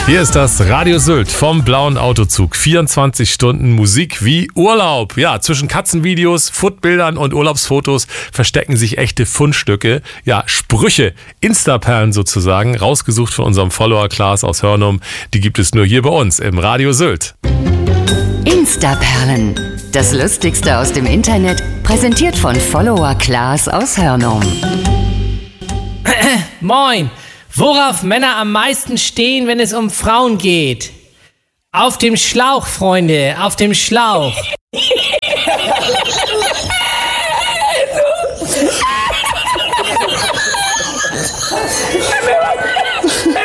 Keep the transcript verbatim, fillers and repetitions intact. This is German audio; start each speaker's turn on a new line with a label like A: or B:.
A: Hier ist das Radio Sylt vom blauen Autozug. vierundzwanzig Stunden Musik wie Urlaub. Ja, zwischen Katzenvideos, Foodbildern und Urlaubsfotos verstecken sich echte Fundstücke. Ja, Sprüche, Instaperlen sozusagen, rausgesucht von unserem Follower Klaas aus Hörnum. Die gibt es nur hier bei uns im Radio Sylt.
B: Instaperlen. Das Lustigste aus dem Internet, präsentiert von Follower Klaas aus Hörnum.
C: Moin! Worauf Männer am meisten stehen, wenn es um Frauen geht? Auf dem Schlauch, Freunde, auf dem Schlauch.